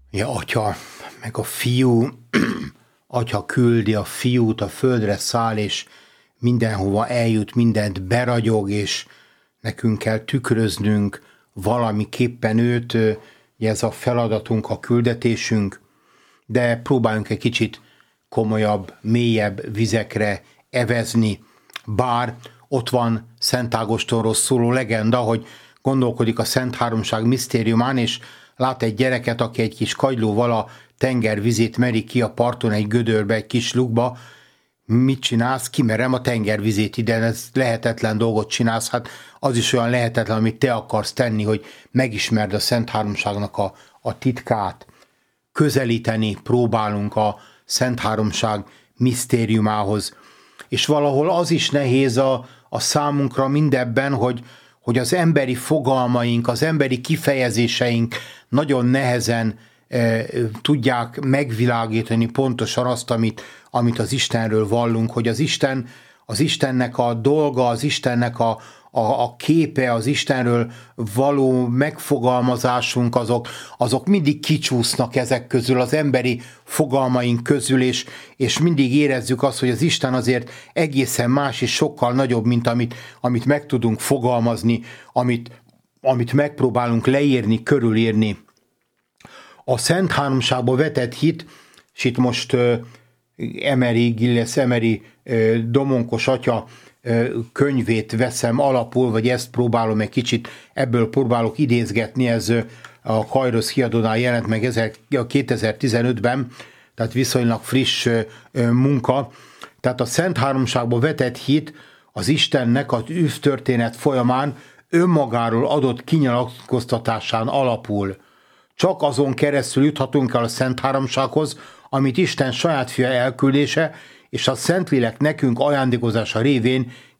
Ja, atya, meg a fiú, atya küldi a fiút, a földre száll, és mindenhova eljut, mindent beragyog, és nekünk kell tükröznünk valamiképpen őt, ugye ez a feladatunk, a küldetésünk, de próbáljunk egy kicsit komolyabb, mélyebb vizekre evezni, bár ott van Szent Ágostonról szóló legenda, hogy gondolkodik a Szent Háromság misztériumán, és lát egy gyereket, aki egy kis kagylóval a tenger vizét meri ki a parton egy gödörbe, egy kis lukba. Mit csinálsz? Kimerem a tenger vizét ide, ez lehetetlen dolgot csinálsz, hát az is olyan lehetetlen, amit te akarsz tenni, hogy megismerd a Szent Háromságnak a titkát. Közelíteni próbálunk a Szent Háromság misztériumához. És valahol az is nehéz a számunkra mindebben, hogy az emberi fogalmaink, az emberi kifejezéseink nagyon nehezen tudják megvilágítani pontosan azt, amit az Istenről vallunk, hogy az Istennek a dolga, az Istennek a képe, az Istenről való megfogalmazásunk, azok mindig kicsúsznak ezek közül, az emberi fogalmaink közül, és mindig érezzük azt, hogy az Isten azért egészen más és sokkal nagyobb, mint amit meg tudunk fogalmazni, amit megpróbálunk leírni, körülírni. A Szent Háromságba vetett hit, és itt most Gilles Emery Domonkos atya könyvét veszem alapul, vagy ezt próbálom egy kicsit, ebből próbálok idézgetni, ez a Kairos kiadónál jelent meg 2015-ben, tehát viszonylag friss munka. Tehát a Szent Háromságba vetett hit az Istennek az űztörténet folyamán önmagáról adott kinyilatkoztatásán alapul. Csak azon keresztül juthatunk el a Szent Háromsághoz, amit Isten saját fia elküldése és a Szentlélek nekünk ajándékozása révén